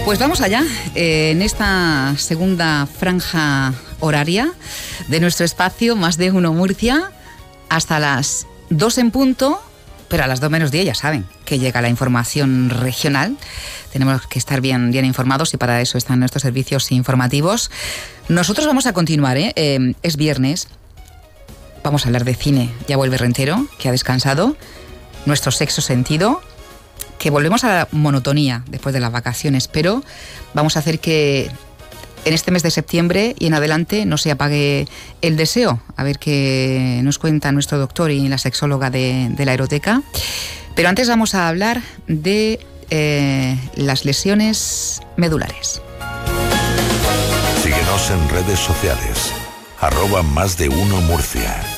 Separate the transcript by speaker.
Speaker 1: Pues vamos allá, en esta segunda franja horaria de nuestro espacio Más de Uno Murcia, hasta las 2 en punto, pero a las 2 menos 10 ya saben que llega la información regional. Tenemos que estar bien informados y para eso están nuestros servicios informativos. Nosotros vamos a continuar, es viernes, vamos a hablar de cine. Ya vuelve Rentero, que ha descansado, nuestro sexto sentido, que volvemos a la monotonía después de las vacaciones, pero vamos a hacer que en este mes de septiembre y en adelante no se apague el deseo. A ver qué nos cuenta nuestro doctor y la sexóloga de la Heroteca. Pero antes vamos a hablar de las lesiones medulares.
Speaker 2: Síguenos en redes sociales, @Más de Uno Murcia.